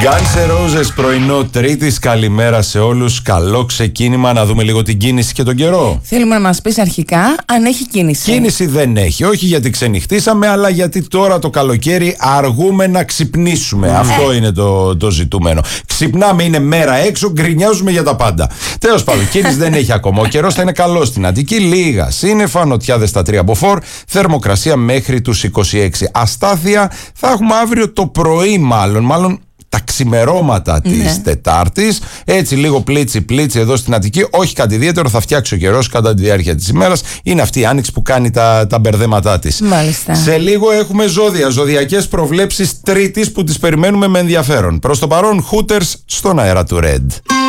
Guns N' Roses πρωινό Τρίτης. Καλημέρα σε όλους. Καλό ξεκίνημα. Να δούμε λίγο την κίνηση και τον καιρό. Θέλουμε να μας πεις αρχικά αν έχει κίνηση. Κίνηση δεν έχει. Όχι γιατί ξενυχτήσαμε, αλλά γιατί τώρα το καλοκαίρι αργούμε να ξυπνήσουμε. Αυτό είναι το ζητούμενο. Ξυπνάμε, είναι μέρα έξω, γκρινιάζουμε για τα πάντα. Τέλος πάντων, κίνηση δεν έχει ακόμα. Ο καιρός θα είναι καλός στην Αττική. Λίγα σύννεφα, νοτιάδες στα 3 μποφόρ. Θερμοκρασία μέχρι τους 26. Αστάθεια θα έχουμε αύριο το πρωί, μάλλον τα ξημερώματα της Τετάρτης. Έτσι λίγο πλίτσι εδώ στην Αττική. Όχι κάτι ιδιαίτερο, θα φτιάξει ο καιρός κατά τη διάρκεια της ημέρας. Είναι αυτή η άνοιξη που κάνει τα μπερδέματά της. Μάλιστα. Σε λίγο έχουμε ζώδια, ζωδιακές προβλέψεις Τρίτης που τις περιμένουμε με ενδιαφέρον. Προς το παρόν, Hooters στον αέρα του Red.